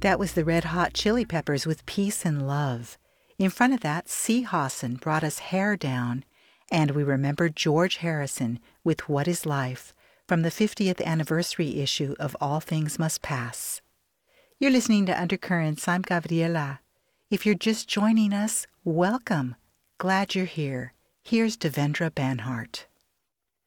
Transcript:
That was the Red Hot Chili Peppers with Peace and Love. In front of that, C. Hawson brought us Hair Down, and we remembered George Harrison with What is Life from the 50th anniversary issue of All Things Must Pass. You're listening to Undercurrents. I'm Gabriela. If you're just joining us, welcome. Glad you're here. Here's Devendra Banhart.